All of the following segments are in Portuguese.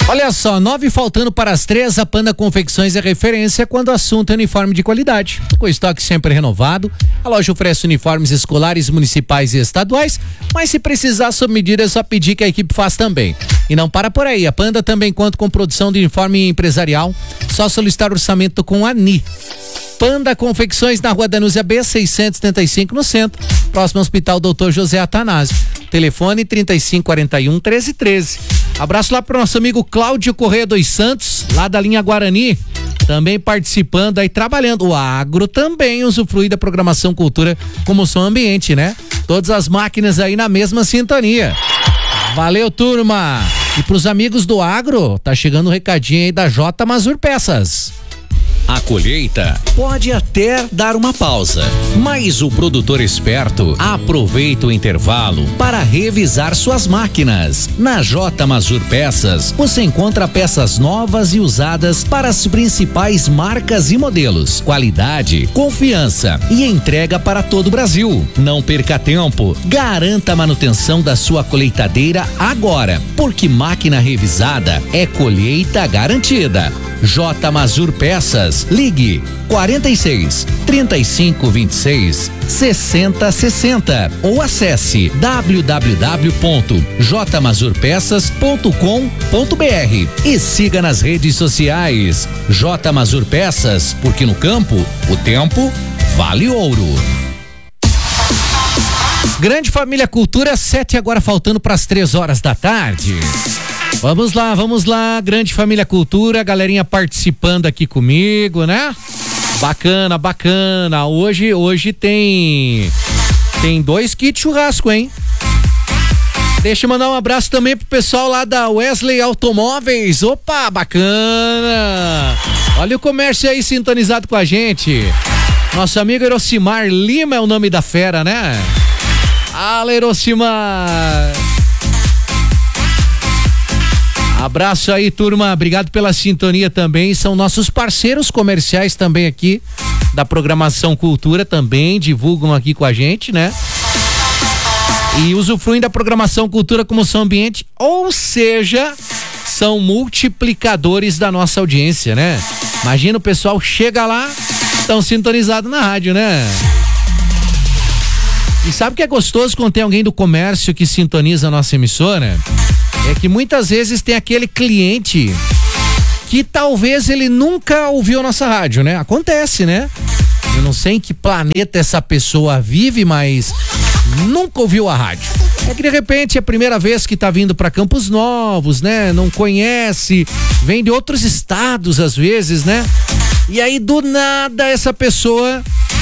Olha só, 9 faltando para as 3, a Panda Confecções é referência quando o assunto é uniforme de qualidade. Com estoque sempre renovado, a loja oferece uniformes escolares, municipais e estaduais, mas se precisar sob medida é só pedir que a equipe faz também. E não para por aí, a Panda também conta com produção de uniforme empresarial, só solicitar orçamento com a ANI. Panda Confecções na Rua Danúzia B, 675 no centro, próximo ao Hospital Dr. José Atanásio. Telefone 3541-1313. Abraço lá pro nosso amigo Cláudio Corrêa dos Santos, lá da linha Guarani, também participando aí, trabalhando. O agro também usufrui da programação Cultura como som ambiente, né? Todas as máquinas aí na mesma sintonia. Valeu, turma! E pros amigos do agro, tá chegando um recadinho aí da J. Mazur Peças. A colheita pode até dar uma pausa, mas o produtor esperto aproveita o intervalo para revisar suas máquinas. Na J. Mazur Peças, você encontra peças novas e usadas para as principais marcas e modelos, qualidade, confiança e entrega para todo o Brasil. Não perca tempo, garanta a manutenção da sua colheitadeira agora, porque máquina revisada é colheita garantida. J. Mazur Peças, ligue 46 35 26 60 60 ou acesse www.jmazurpeças.com.br e siga nas redes sociais. J. Mazur Peças, porque no campo o tempo vale ouro. Grande Família Cultura, 7 agora faltando para as 3 horas da tarde. Vamos lá, Grande Família Cultura, galerinha participando aqui comigo, né? Bacana. Hoje tem 2 kits churrasco, hein? Deixa eu mandar um abraço também pro pessoal lá da Wesley Automóveis. Opa, bacana! Olha o comércio aí sintonizado com a gente. Nosso amigo Erocimar Lima é o nome da fera, né? Fala, Erocimar! Abraço aí, turma, obrigado pela sintonia também, são nossos parceiros comerciais também aqui da programação Cultura, também divulgam aqui com a gente, né? E usufruem da programação Cultura como som ambiente, ou seja, são multiplicadores da nossa audiência, né? Imagina o pessoal chega lá, estão sintonizados na rádio, né? E sabe o que é gostoso quando tem alguém do comércio que sintoniza a nossa emissora? É que muitas vezes tem aquele cliente que talvez ele nunca ouviu a nossa rádio, né? Acontece, né? Eu não sei em que planeta essa pessoa vive, mas nunca ouviu a rádio. É que de repente é a primeira vez que tá vindo para Campos Novos, né? Não conhece, vem de outros estados às vezes, né? E aí do nada essa pessoa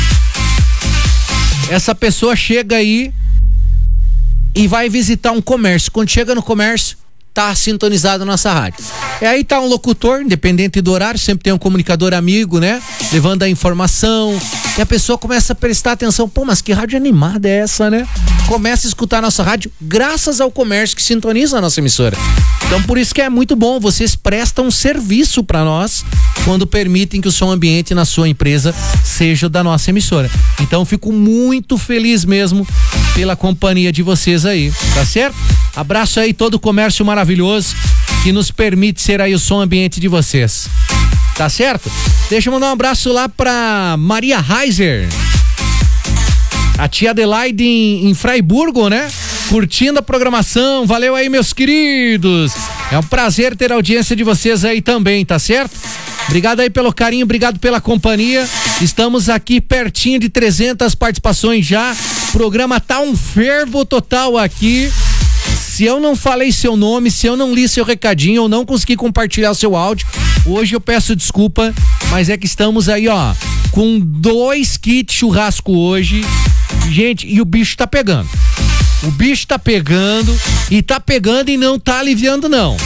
chega aí e vai visitar um comércio. Quando chega no comércio, tá sintonizado na nossa rádio. E aí tá um locutor, independente do horário, sempre tem um comunicador amigo, né? Levando a informação. E a pessoa começa a prestar atenção. Pô, mas que rádio animada é essa, né? Começa a escutar a nossa rádio graças ao comércio que sintoniza a nossa emissora. Então por isso que é muito bom, vocês prestam um serviço para nós quando permitem que o som ambiente na sua empresa seja da nossa emissora. Então fico muito feliz mesmo pela companhia de vocês aí, tá certo? Abraço aí todo o comércio maravilhoso que nos permite ser aí o som ambiente de vocês. Tá certo? Deixa eu mandar um abraço lá pra Maria Heiser, a tia Adelaide em Fraiburgo, né? Curtindo a programação, valeu aí, meus queridos. É um prazer ter a audiência de vocês aí também, tá certo? Obrigado aí pelo carinho, obrigado pela companhia. Estamos aqui pertinho de 300 participações já. O programa tá um fervo total aqui. Se eu não falei seu nome, se eu não li seu recadinho, ou não consegui compartilhar o seu áudio, hoje eu peço desculpa, mas é que estamos aí, ó, com 2 kits churrasco hoje. Gente, e o bicho tá pegando. O bicho tá pegando e não tá aliviando, não.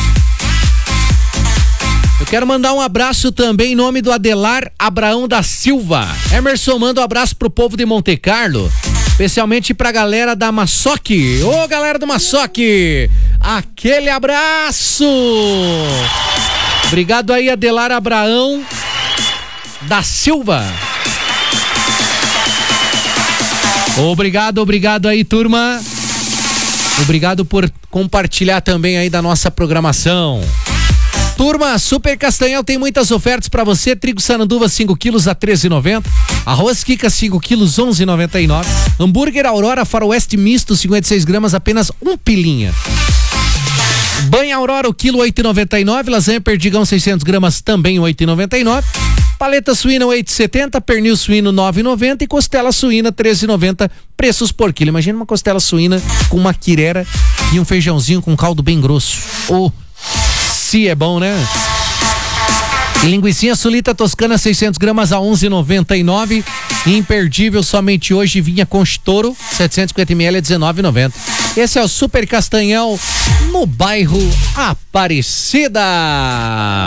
Eu quero mandar um abraço também em nome do Adelar Abraão da Silva. Emerson, manda um abraço pro povo de Monte Carlo, especialmente pra galera da Maçoque. Ô, galera do Maçoque, aquele abraço. Obrigado aí, Adelar Abraão da Silva. Obrigado aí, turma. Obrigado por compartilhar também aí da nossa programação. Turma, Super Castanhal tem muitas ofertas pra você. Trigo Sananduva 5 quilos a 13,90. Arroz Kika 5 quilos 11,99. Hambúrguer Aurora Faroeste misto 56 gramas apenas 1 pilinha. Banha Aurora o quilo 8,99. Lasanha Perdigão 600 gramas também 8,99. Paleta suína 8,70, pernil suíno 9,90 e costela suína 13,90, preços por quilo. Imagina uma costela suína com uma quirera e um feijãozinho com caldo bem grosso. Se é bom, né? E linguicinha sulita toscana 600 gramas a 11,99. Imperdível, somente hoje vinha com estouro 750 ml a 19,90. Esse é o Super Castanhal no bairro Aparecida.